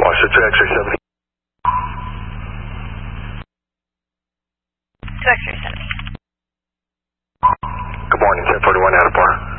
Washington 2 X-ray 70. 2 X-ray 70. Good morning, 1041 out of bar.